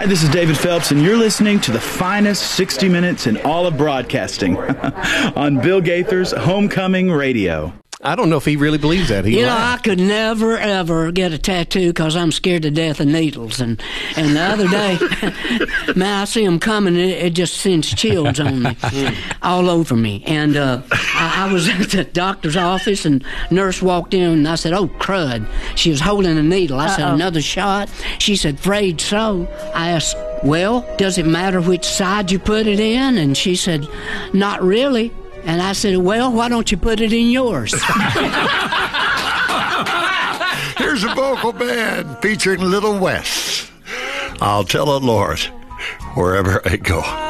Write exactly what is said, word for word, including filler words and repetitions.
Hi, this is David Phelps, and you're listening to the finest sixty minutes in all of broadcasting on Bill Gaither's Homecoming Radio. I don't know if he really believes that. He you lied. know, I could never, ever get a tattoo because I'm scared to death of needles. And, and the other day, man, I see them coming, and it, it just sends chills on me, all over me. And uh, I, I was at the doctor's office, and nurse walked in, and I said, oh, crud. She was holding a needle. I said, Uh-oh. another shot? She said, afraid so. I asked, well, does it matter which side you put it in? And she said, not really. And I said, well, why don't you put it in yours? Here's a vocal band featuring Little Wes. I'll tell the Lord wherever I go.